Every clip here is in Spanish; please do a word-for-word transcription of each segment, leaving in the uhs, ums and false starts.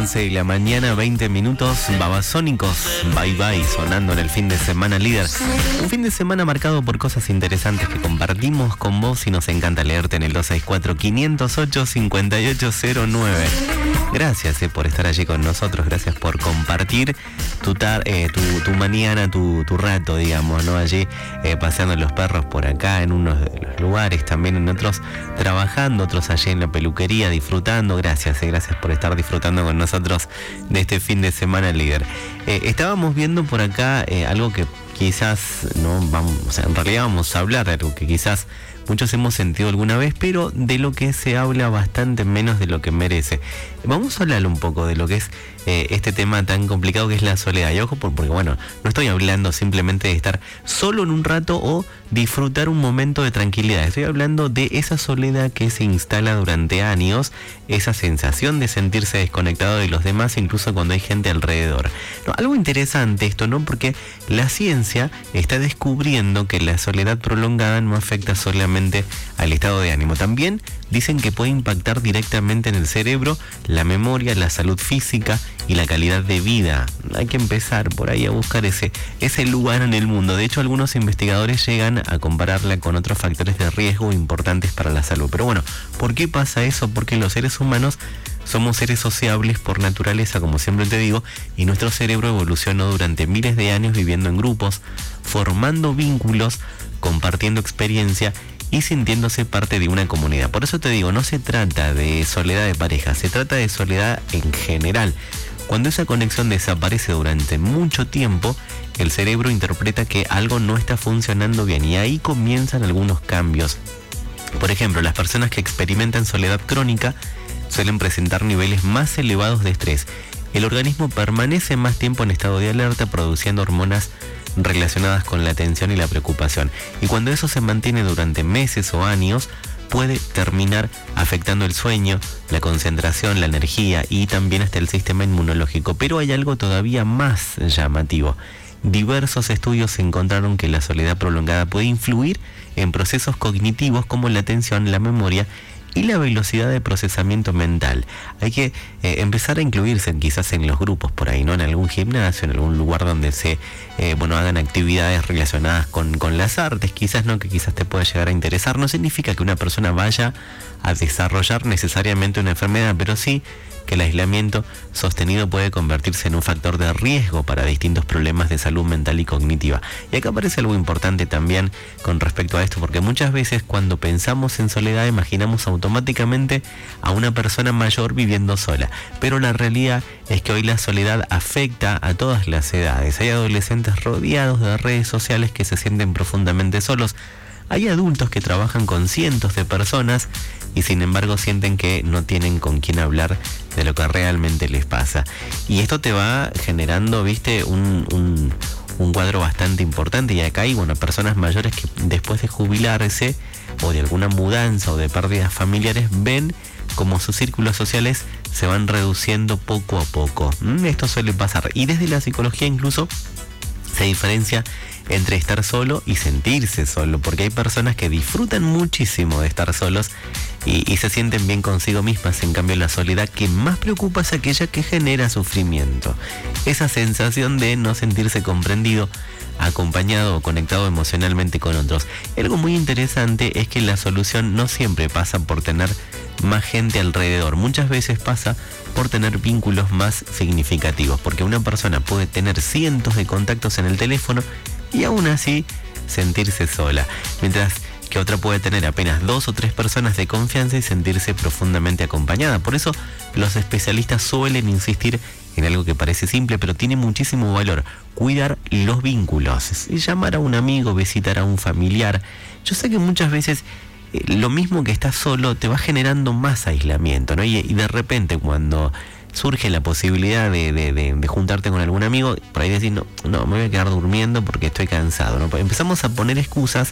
once de la mañana, veinte minutos, Babasónicos, Bye Bye, sonando en el fin de semana líder. Un fin de semana marcado por cosas interesantes que compartimos con vos y nos encanta leerte en el dos seis cuatro, cinco cero ocho, cinco ocho cero nueve. Gracias eh, por estar allí con nosotros, gracias por compartir tu, tar, eh, tu, tu mañana, tu, tu rato, digamos, ¿no? Allí eh, paseando los perros por acá, en unos de los lugares, también en otros trabajando, otros allí en la peluquería, disfrutando. Gracias, eh, gracias por estar disfrutando con nosotros de este fin de semana líder. Eh, estábamos viendo por acá eh, algo que quizás, no vamos, o sea, en realidad vamos a hablar de algo que quizás muchos hemos sentido alguna vez, pero de lo que se habla bastante menos de lo que merece. Vamos a hablar un poco de lo que es eh, este tema tan complicado que es la soledad. Y ojo, porque bueno, no estoy hablando simplemente de estar solo en un rato o disfrutar un momento de tranquilidad. Estoy hablando de esa soledad que se instala durante años, esa sensación de sentirse desconectado de los demás, incluso cuando hay gente alrededor. No, algo interesante esto, ¿no? Porque la ciencia está descubriendo que la soledad prolongada no afecta solamente al estado de ánimo. También dicen que puede impactar directamente en el cerebro, la memoria, la salud física y la calidad de vida. Hay que empezar por ahí a buscar ese, ese lugar en el mundo. De hecho, algunos investigadores llegan a compararla con otros factores de riesgo importantes para la salud. Pero bueno, ¿por qué pasa eso? Porque los seres humanos somos seres sociables por naturaleza, como siempre te digo, y nuestro cerebro evolucionó durante miles de años viviendo en grupos, formando vínculos, compartiendo experiencia y sintiéndose parte de una comunidad. Por eso te digo, no se trata de soledad de pareja, se trata de soledad en general. Cuando esa conexión desaparece durante mucho tiempo, el cerebro interpreta que algo no está funcionando bien y ahí comienzan algunos cambios. Por ejemplo, las personas que experimentan soledad crónica suelen presentar niveles más elevados de estrés. El organismo permanece más tiempo en estado de alerta, produciendo hormonas relacionadas con la tensión y la preocupación. Y cuando eso se mantiene durante meses o años, puede terminar afectando el sueño, la concentración, la energía y también hasta el sistema inmunológico. Pero hay algo todavía más llamativo. Diversos estudios encontraron que la soledad prolongada puede influir en procesos cognitivos como la atención, la memoria y la velocidad de procesamiento mental. Hay que eh, empezar a incluirse quizás en los grupos por ahí, ¿no? En algún gimnasio, en algún lugar donde se eh, bueno, hagan actividades relacionadas con, con las artes, quizás no, que quizás te pueda llegar a interesar. No significa que una persona vaya a desarrollar necesariamente una enfermedad, pero sí que el aislamiento sostenido puede convertirse en un factor de riesgo para distintos problemas de salud mental y cognitiva. Y acá aparece algo importante también con respecto a esto, porque muchas veces cuando pensamos en soledad imaginamos automáticamente a una persona mayor viviendo sola, pero la realidad es que hoy la soledad afecta a todas las edades. Hay adolescentes rodeados de redes sociales que se sienten profundamente solos. Hay adultos que trabajan con cientos de personas y sin embargo sienten que no tienen con quién hablar de lo que realmente les pasa. Y esto te va generando, viste, un, un, un cuadro bastante importante. Y acá hay, bueno, personas mayores que después de jubilarse o de alguna mudanza o de pérdidas familiares ven como sus círculos sociales se van reduciendo poco a poco. Esto suele pasar. Y desde la psicología incluso se diferencia entre estar solo y sentirse solo, porque hay personas que disfrutan muchísimo de estar solos y, y se sienten bien consigo mismas. En cambio, la soledad que más preocupa es aquella que genera sufrimiento. Esa sensación de no sentirse comprendido, acompañado o conectado emocionalmente con otros. Algo muy interesante es que la solución no siempre pasa por tener más gente alrededor. Muchas veces pasa por tener vínculos más significativos, porque una persona puede tener cientos de contactos en el teléfono y aún así sentirse sola, mientras que otra puede tener apenas dos o tres personas de confianza y sentirse profundamente acompañada. Por eso los especialistas suelen insistir en algo que parece simple pero tiene muchísimo valor: cuidar los vínculos, llamar a un amigo, visitar a un familiar. Yo sé que muchas veces eh, lo mismo que estás solo te va generando más aislamiento, ¿no? Y, y de repente cuando surge la posibilidad de, de, de, de juntarte con algún amigo, por ahí decir, no, no, me voy a quedar durmiendo porque estoy cansado, ¿no? Empezamos a poner excusas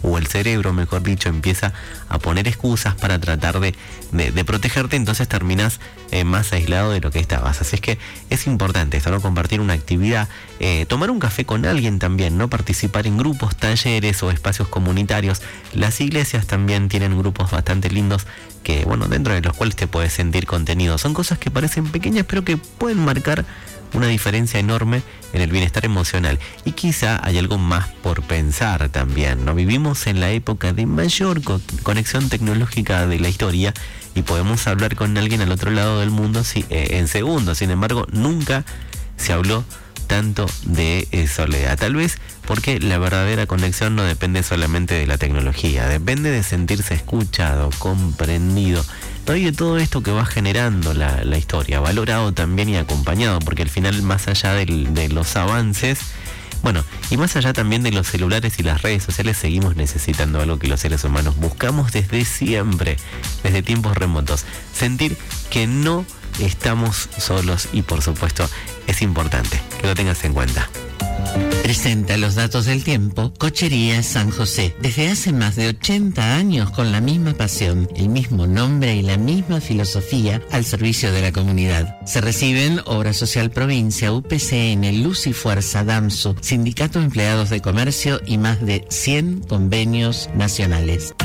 o el cerebro, mejor dicho, empieza a poner excusas para tratar de, de, de protegerte, entonces terminas eh, más aislado de lo que estabas. Así es que es importante esto, ¿no? Compartir una actividad, eh, tomar un café con alguien también, ¿no? Participar en grupos, talleres o espacios comunitarios. Las iglesias también tienen grupos bastante lindos que, bueno, dentro de los cuales te puedes sentir contenido. Son cosas que parecen pequeñas, pero que pueden marcar una diferencia enorme en el bienestar emocional. Y quizá hay algo más por pensar también, ¿no? Vivimos en la época de mayor co- conexión tecnológica de la historia y podemos hablar con alguien al otro lado del mundo si, eh, en segundos. Sin embargo, nunca se habló tanto de eh, soledad. Tal vez porque la verdadera conexión no depende solamente de la tecnología, depende de sentirse escuchado, comprendido, ¿no? Y de todo esto que va generando la, la historia, valorado también y acompañado, porque al final, más allá del, de los avances, bueno, y más allá también de los celulares y las redes sociales, seguimos necesitando algo que los seres humanos buscamos desde siempre, desde tiempos remotos: sentir que no estamos solos, y por supuesto es importante que lo tengas en cuenta. Presenta los datos del tiempo Cochería San José. Desde hace más de ochenta años, con la misma pasión, el mismo nombre y la misma filosofía al servicio de la comunidad. Se reciben Obra Social Provincia, U P C N, Luz y Fuerza, DAMSU, Sindicato de Empleados de Comercio y más de cien convenios nacionales.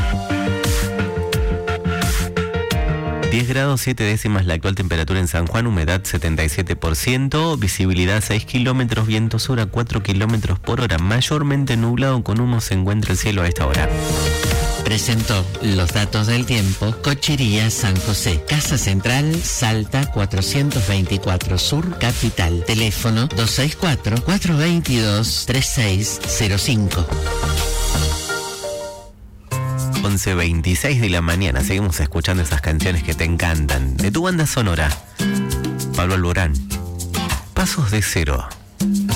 diez grados siete décimas la actual temperatura en San Juan, humedad setenta y siete por ciento, visibilidad seis kilómetros, viento sur a cuatro kilómetros por hora, mayormente nublado con humo se encuentra el cielo a esta hora. Presentó los datos del tiempo Cochería San José, Casa Central, Salta cuatrocientos veinticuatro Sur, Capital. Teléfono dos seis cuatro, cuatro dos dos, tres seis cero cinco. once veintiséis de la mañana, seguimos escuchando esas canciones que te encantan. De tu banda sonora, Pablo Alborán, Pasos de Cero.